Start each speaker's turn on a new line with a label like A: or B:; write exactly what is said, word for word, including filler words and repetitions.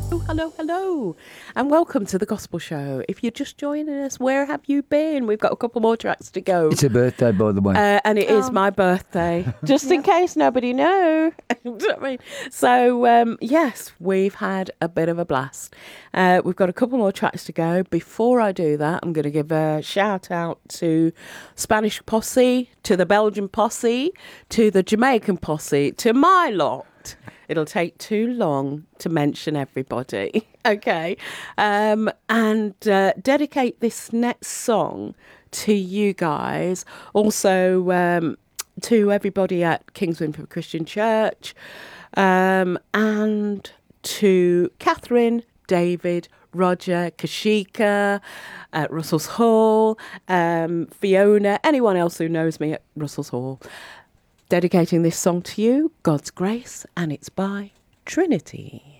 A: Oh, hello, hello, and welcome to the Gospel Show. If you're just joining us, where have you been? We've got a couple more tracks to go.
B: It's a birthday, by the way.
A: Uh, and it is
C: Oh.
A: my birthday, just in case nobody knew. You know what I mean? So, um, yes, we've had a bit of a blast. Uh, we've got a couple more tracks to go. Before I do that, I'm going to give a shout out to Spanish Posse, to the Belgian Posse, to the Jamaican Posse, to my lot. It'll take too long to mention everybody. Okay. Um, and uh, dedicate this next song to you guys. Also um, to everybody at Kings Winford Christian Church. Um, and to Catherine, David, Roger, Kashika at Russell's Hall, um, Fiona, anyone else who knows me at Russell's Hall. Dedicating this song to you, God's Grace, and it's by Trinity.